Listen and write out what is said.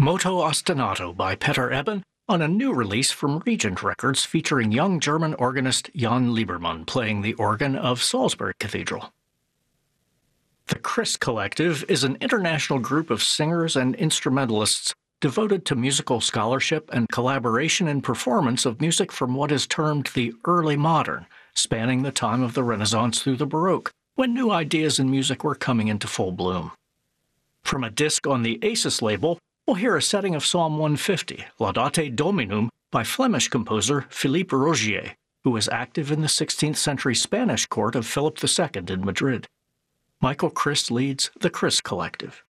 Moto Ostinato by Peter Eben on a new release from Regent Records featuring young German organist Jan Liebermann playing the organ of Salisbury Cathedral. The Chris Collective is an international group of singers and instrumentalists devoted to musical scholarship and collaboration in performance of music from what is termed the early modern, spanning the time of the Renaissance through the Baroque, when new ideas in music were coming into full bloom. From a disc on the Aces label, we'll hear a setting of Psalm 150, Laudate Dominum, by Flemish composer Philippe Rogier, who was active in the 16th century Spanish court of Philip II in Madrid. Michael Christ leads the Chris Collective.